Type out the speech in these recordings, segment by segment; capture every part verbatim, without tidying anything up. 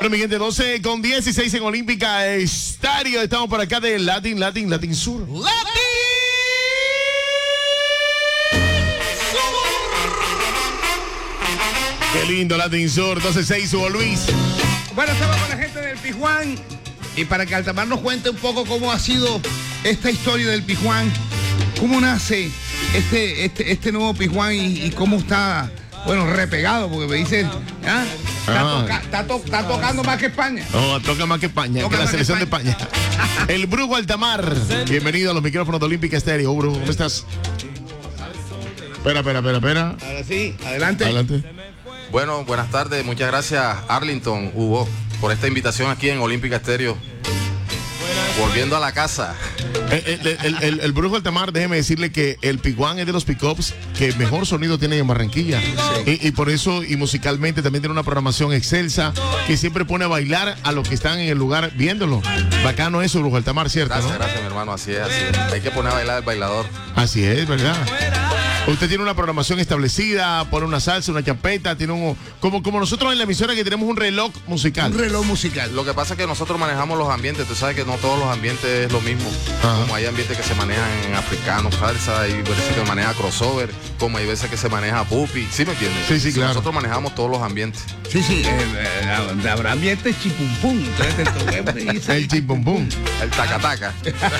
Bueno, mi gente, doce con dieciséis en Olímpica Estéreo. Estamos por acá de Latin, Latin, Latin Sur. ¡Latin! Qué lindo Latin Sur, doce seis, Hugo Luis. Bueno, estamos con la gente del Pijuán. Y para que Altamar nos cuente un poco cómo ha sido esta historia del Pijuán, cómo nace este, este, este nuevo Pijuán y, y cómo está, bueno, repegado, porque me dicen, ¿ah? Está, Ah. toca, está, to, está tocando más que España. No, toca más que España, Toca que la más que selección de España. España. El Brujo Altamar. Bienvenido a los micrófonos de Olímpica Estéreo. Brujo, ¿cómo estás? Espera, espera, espera, espera. Ahora sí, adelante. Adelante. Bueno, buenas tardes. Muchas gracias, Arlington, Hugo, por esta invitación aquí en Olímpica Estéreo. Volviendo a la casa. El, el, el, el, el Brujo Altamar, déjeme decirle que el Pijuán es de los pickups que mejor sonido tiene en Barranquilla. Sí. Y, y por eso, y musicalmente también tiene una programación excelsa que siempre pone a bailar a los que están en el lugar viéndolo. Bacano eso, Brujo Altamar, ¿cierto? Gracias, ¿no? gracias, mi hermano. Así es, así es. Hay que poner a bailar al bailador. Así es, ¿verdad? Usted tiene una programación establecida, pone una salsa, una champeta, tiene un... Como, como nosotros en la emisora que tenemos un reloj musical. Un reloj musical. Lo que pasa es que nosotros manejamos los ambientes. Tú sabes que no todos los ambientes es lo mismo. Ajá. Como hay ambientes que se manejan en africano, salsa, hay veces que maneja crossover, como hay veces que se maneja pupi. ¿Sí me entiendes? Sí, sí, claro. Nosotros manejamos todos los ambientes. Sí, sí, eh, eh, habrá ambiente chipumpum. El chimpumpum. El tacataca.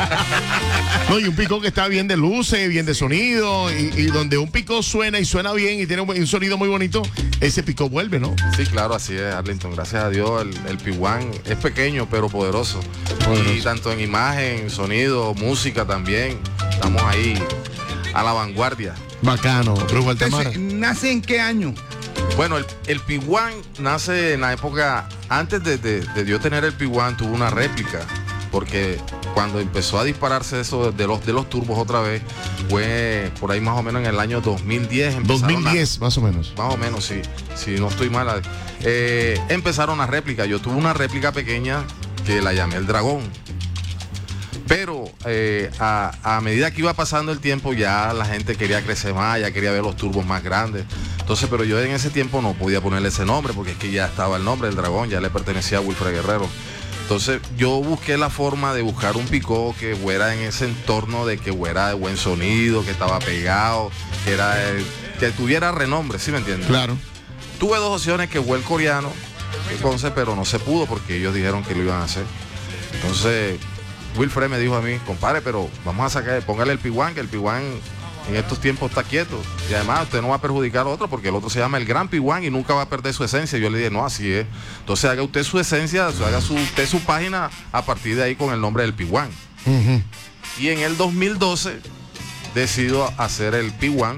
No, y un pico que está bien de luces, bien de sonido, y, y donde un pico suena y suena bien y tiene un, un sonido muy bonito, ese pico vuelve, ¿no? Sí, claro, así es, Arlington. Gracias a Dios, el, el Pijuán es pequeño, pero poderoso. Poderoso. Y tanto en imagen, sonido, música también, estamos ahí a la vanguardia. Bacano, Brujo Altamar. Entonces, ¿nace en qué año? Bueno, el, el Pijuán nace en la época, antes de, de, de yo tener el Pijuán, tuvo una réplica, porque cuando empezó a dispararse eso de los, de los turbos otra vez, fue por ahí más o menos en el año dos mil diez. dos mil diez, a, más o menos. Más o menos, sí, si no estoy mal. Eh, empezaron las réplicas. Yo tuve una réplica pequeña que la llamé el Dragón. Pero eh, a, a medida que iba pasando el tiempo, ya la gente quería crecer más, ya quería ver los turbos más grandes. Entonces, pero yo en ese tiempo no podía ponerle ese nombre, porque es que ya estaba el nombre del Dragón, ya le pertenecía a Wilfred Guerrero. Entonces yo busqué la forma de buscar un picó que fuera en ese entorno de que fuera de buen sonido, que estaba pegado, que era el, que tuviera renombre, ¿sí me entiendes? Claro. Tuve dos opciones, que fue el coreano, entonces, pero no se pudo porque ellos dijeron que lo iban a hacer. Entonces Wilfred me dijo a mí, compadre, pero vamos a sacar, póngale el Pijuán, que el Pijuán en estos tiempos está quieto. Y además usted no va a perjudicar al otro, porque el otro se llama el Gran Pijuán y nunca va a perder su esencia. Yo le dije, no, así es. Entonces haga usted su esencia, haga su, usted su página a partir de ahí con el nombre del Pijuán. Uh-huh. Y en el dos mil doce decido hacer el Pijuán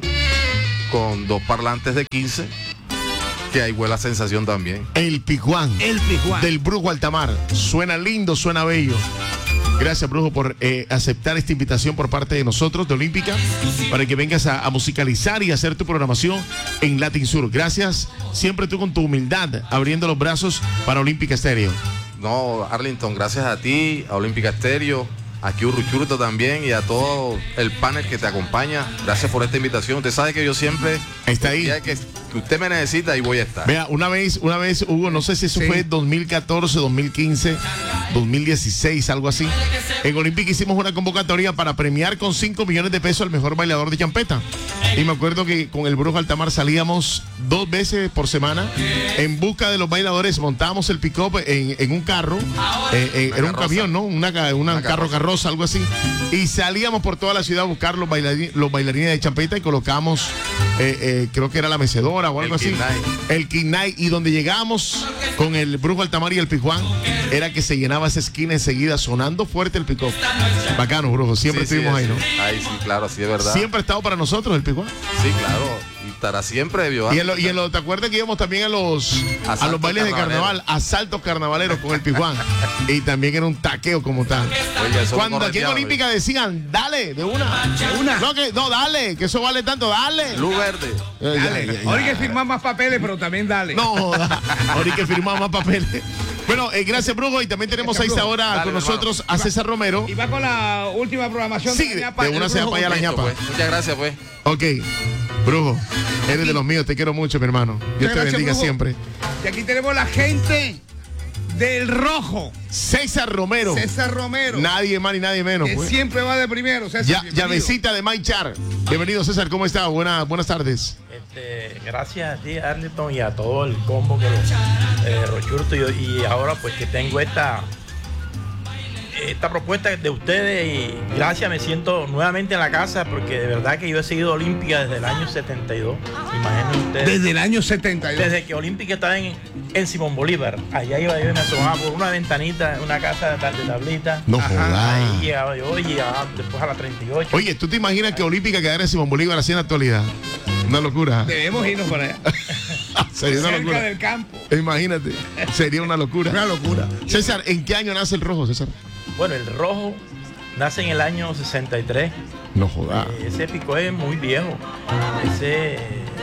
con dos parlantes de quince, que ahí fue la sensación también. El Pijuán. El Pijuán. Del Brujo Altamar. Suena lindo, suena bello. Gracias, Brujo, por eh, aceptar esta invitación por parte de nosotros, de Olímpica, para que vengas a, a musicalizar y hacer tu programación en Latin Sur. Gracias, siempre tú con tu humildad, abriendo los brazos para Olímpica Estéreo. No, Arlington, gracias a ti, a Olímpica Estéreo, a Kiurruchurto también y a todo el panel que te acompaña. Gracias por esta invitación. Usted sabe que yo siempre está ahí. Que, que usted me necesita y voy a estar. Vea, una vez, una vez, Hugo, no sé si eso sí. fue dos mil catorce, dos mil quince, dos mil dieciséis, algo así. En Olímpica hicimos una convocatoria para premiar con cinco millones de pesos al mejor bailador de champeta. Y me acuerdo que con el Brujo Altamar salíamos dos veces por semana en busca de los bailadores. Montábamos el pick-up en, en un carro, eh, eh, era un camión, ¿no? Una, una, una carro carroza, algo así. Y salíamos por toda la ciudad a buscar los, bailarín, los bailarines de champeta y colocamos, eh, eh, creo que era la mecedora o algo el así. Kidnight. El Kidnight. Y donde llegamos con el Brujo Altamar y el Pijuán, era que se llenaba esa esquina enseguida, sonando fuerte el pick-up. Bacano, Brujo. Siempre sí, estuvimos sí, ahí, ¿no? Ay, sí, claro, sí es verdad. Siempre ha estado para nosotros el Pijuán. Sí, claro. Y estará siempre, ¿vio? Y en lo, y en lo, ¿te acuerdas que íbamos también a los Asaltos a los bailes de carnaval, asaltos carnavaleros con el Pijuán? Y también era un taqueo como tal. Oye, eso cuando aquí en Olímpica decían, dale, de una. De una. No, que, no, dale, que eso vale tanto, dale. Luz verde. Eh, ya, Dale. ya, ya. Ahora hay que firmar más papeles, pero también dale. No, ahora hay que firmar más papeles. Bueno, eh, gracias, Brujo. Y también tenemos a esta hora Dale, con nosotros hermano. a César Romero. Y va con la última programación. Sí, de, de, ñapa, de una se va para allá la ñapa. Pues. Muchas gracias, pues. Ok, Brujo, eres de los míos, te quiero mucho, mi hermano. Dios te Gracias, bendiga Brujo. siempre. Y aquí tenemos la gente del rojo. César Romero. César Romero. Nadie más ni nadie menos. Que Pues. siempre va de primero, César. Ya, bienvenido. llavecita de Maichar. Bienvenido, César. ¿Cómo está? Buena, buenas tardes. Este, gracias a ti, Arlington, y a todo el combo que eh, Rochurto, y, y ahora pues que tengo esta esta propuesta de ustedes, y gracias, me siento nuevamente en la casa, porque de verdad que yo he seguido Olímpica desde el año setenta y dos, imaginen ustedes. Desde el año setenta y dos. Desde que Olímpica estaba en, en Simón Bolívar, allá iba yo y me asomaba por una ventanita, una casa de, de tablita. No Ajá, jodas. Ahí llegaba yo y llegaba después a la treinta y ocho. Oye, ¿tú te imaginas que Olímpica quedara en Simón Bolívar así en la actualidad? Una locura. Debemos irnos para allá. Sería una Cerca locura. del campo. Imagínate. Sería una locura. Una locura. César, ¿en qué año nace el rojo, César? Bueno, el rojo nace en el año sesenta y tres. No jodas. Eh, ese pico es muy viejo. Ese.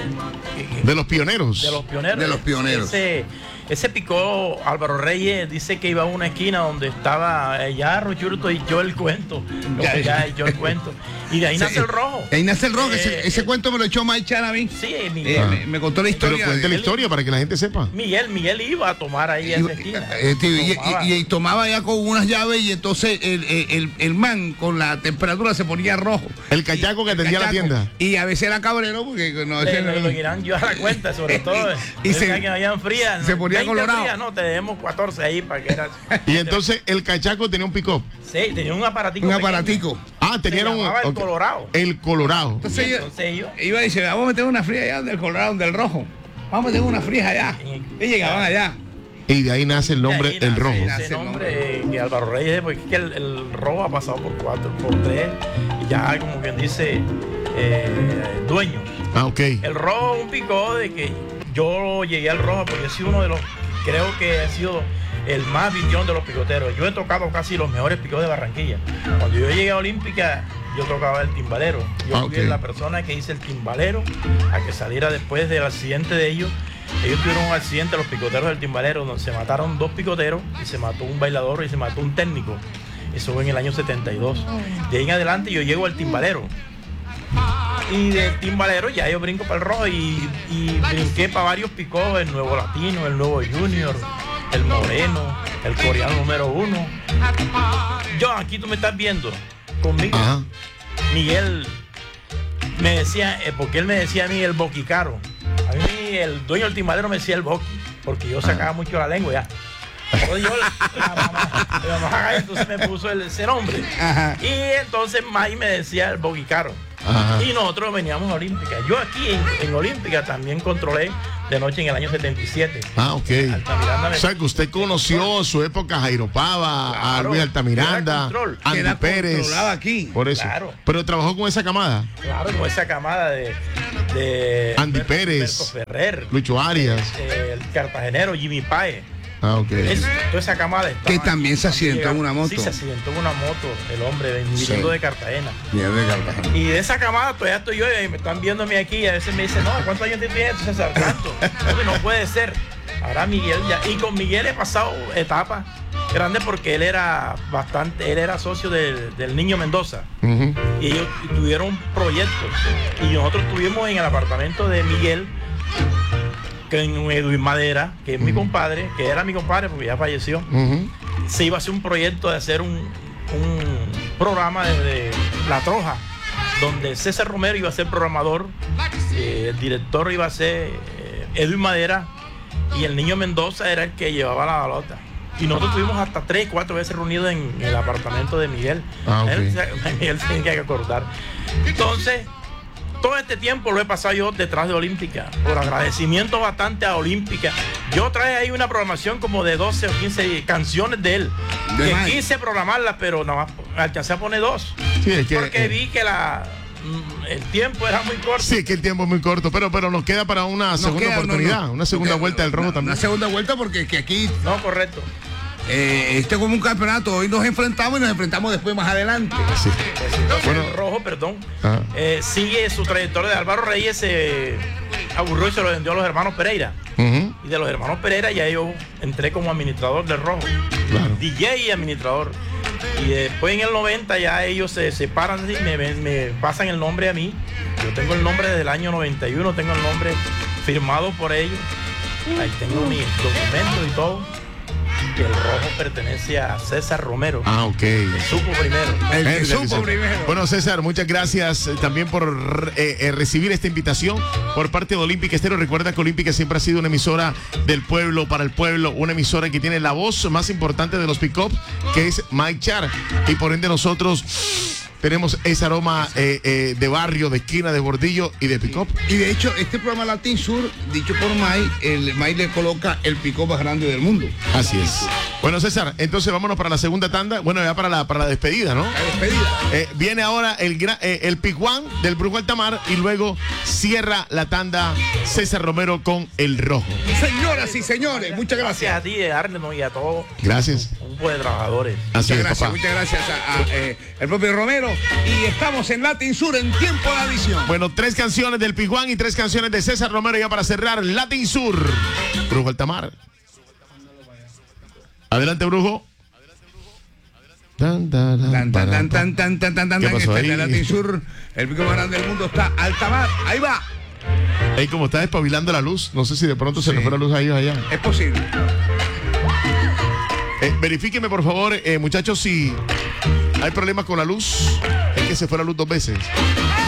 De los pioneros. De los pioneros. De los pioneros. Ese, ese picó Álvaro Reyes, dice que iba a una esquina donde estaba eh, ya Rochurto y yo el cuento. Ya, Ya, ya, yo el cuento. Y de ahí nace Sí, el rojo. Ahí nace el rojo. Eh, ese ese eh, cuento me lo echó Maichan a mí. Sí, Eh, Miguel. me, me contó la Pero historia. cuente la de- historia para que la gente sepa. Miguel, Miguel iba a tomar ahí a esa esquina. Este, y, Tomaba. y- y tomaba ya con unas llaves, y entonces el, el- el- el man con la temperatura se ponía rojo. El cachaco que El atendía la cachaco. tienda. Y a veces era cabrero porque no, Le- ese le- no- lo irán yo a la cuenta, sobre todo. Y Y se- se, que vayan frías. se ponía veinte colorado. frías, no, te demos catorce ahí para que era. Y entonces el cachaco tenía un pick-up. Sí, tenía un aparatico. un pequeño. aparatico. Ah, tenía Se un. llamaba el ok. Colorado. El Colorado. Entonces, Y yo- entonces yo- iba y dice, vamos a meter una fría allá del Colorado, del rojo. Vamos a meter una fría allá. Y llegaban allá. Y de ahí nace el nombre, De ahí el nace rojo. Nace Ese el nombre eh, que Álvaro Reyes, porque es que el, el rojo ha pasado por cuatro, por tres, y ya como quien dice, eh, dueños. Ah, ok. El rojo un picó de que yo llegué al rojo porque he sido uno de los, creo que he sido el más vistión de los picoteros. Yo he tocado casi los mejores picos de Barranquilla. Cuando yo llegué a Olímpica, yo tocaba el timbalero. Yo Ah, fui ok. la persona que hice el timbalero a que saliera después del accidente de ellos. Ellos tuvieron un accidente, los picoteros del timbalero, donde se mataron dos picoteros y se mató un bailador y se mató un técnico. Eso fue en el año setenta y dos. De ahí en adelante yo llego al timbalero. Y del timbalero ya yo brinco para el rojo y, y brinqué para varios picos, el nuevo latino, el nuevo junior, el moreno, el coreano número uno. Yo, aquí tú me estás viendo conmigo. Ajá. Miguel me decía, eh, porque él me decía a mí el boquicaro. A mí el dueño del timbalero me decía el boqui, porque yo sacaba mucho la lengua ya. Entonces yo, la mamá, la mamá, entonces me puso el, ese nombre. Ajá. Y entonces May me decía el boquicaro. Ajá. Y nosotros veníamos a Olímpica. Yo aquí en, en Olímpica también controlé de noche en el año setenta y siete. Ah, ok. Altamiranda me- O sea, que usted conoció en su época a Jairo Pava, a Claro, Luis Altamiranda, era control. Andy Que era Pérez. controlado aquí. Por eso. Claro. Pero trabajó con esa camada. Claro, con esa camada de, de Andy Humberto- Pérez. Humberto Ferrer, Lucho Arias. eh, el cartagenero Jimmy Paez. Ah, ok. Es- toda esa camada estaba Que también se aquí. accidentó en una moto. Sí, se accidentó en una moto, el hombre, viniendo Sí. de Cartagena. Bien de Cartagena. Y de esa camada todavía estoy yo y me están viéndome aquí y a veces me dicen, no, ¿cuántos años tienes, César? ¿Cuánto? No, no puede ser. Ahora Miguel ya. Y con Miguel he pasado etapas grandes porque él era bastante, él era socio del, del Niño Mendoza. Ujú. Y ellos tuvieron proyectos. Y nosotros tuvimos en el apartamento de Miguel, que en Edwin Madera, que es mi compadre, que era mi compadre porque ya falleció, Ujú. se iba a hacer un proyecto de hacer un, un programa desde La Troja, donde César Romero iba a ser programador, eh, el director iba a ser eh, Edwin Madera, y el Niño Mendoza era el que llevaba la balota. Y nosotros estuvimos hasta tres, cuatro veces reunidos en el apartamento de Miguel. Ah, ok. Él, Miguel se tiene que acordar. Entonces, todo este tiempo lo he pasado yo detrás de Olímpica, por agradecimiento bastante a Olímpica. Yo traje ahí una programación como de doce o quince canciones de él, De que más. quise programarlas, pero nada más alcancé a poner dos. Sí, es que, Porque eh, vi que la, mm, el tiempo era muy corto. sí, es que el tiempo es muy corto, pero, pero nos queda para una Nos segunda queda, no, oportunidad, no. una segunda Nos queda vuelta del rojo una- también. Una segunda vuelta porque que aquí No, correcto. eh, este es como un campeonato. Hoy nos enfrentamos y nos enfrentamos después más adelante. Sí. Entonces, Bueno. el rojo, perdón, Ajá. eh, sigue su trayectoria de Álvaro Reyes, se aburrió y se lo vendió a los hermanos Pereira. Ujú. Y de los hermanos Pereira ya yo entré como administrador del rojo. Claro. D J y administrador. Y después en el noventa ya ellos se separan y me, me- me pasan el nombre a mí. Yo tengo el nombre desde el año noventa y uno, tengo el nombre firmado por ellos. Ahí tengo mis documentos y todo. que el rojo pertenece a César Romero. Ah, ok. El supo primero. El que Eh, supo primero. Bueno, César, muchas gracias eh, también por eh, eh, recibir esta invitación por parte de Olímpica Estéreo. Recuerda que Olímpica siempre ha sido una emisora del pueblo, para el pueblo, una emisora que tiene la voz más importante de los pick-up, que es Mike Char. Y por ende nosotros tenemos ese aroma eh, eh, de barrio, de esquina, de bordillo y de pick-up. Y de hecho, este programa Latin Sur, dicho por Mike, el Mike le coloca el pick-up más grande del mundo. Así es. Bueno, César, entonces vámonos para la segunda tanda. Bueno, ya para la, para la despedida, ¿no? La despedida. Eh, viene ahora el, gra- eh, el pick one del Brujo Altamar y luego cierra la tanda César Romero con el rojo. Señoras y señores, muchas Gracias a gracias. ti, Arno, y a todo Gracias. un grupo de trabajadores. Así Muchas es, gracias, papá. muchas gracias a, a, eh, el propio Romero. Y estamos en Latin Sur en tiempo de adición. Bueno, tres canciones del pick one y tres canciones de César Romero ya para cerrar Latin Sur. Brujo Altamar. Adelante, Brujo. Tan, tan, Tan, tan, para, tan, tan, tan, tan, tan, tan, ¿Qué tan. pasó Este ahí? es el Latin Sur, el pico más grande del mundo está Altamar. Ahí va. Ey, como está despabilando la luz, no sé si de pronto se Sí. le fue la luz a ellos allá. Es posible. Eh, verifíqueme, por favor, eh, muchachos, si hay problemas con la luz. Es que se fue la luz dos veces.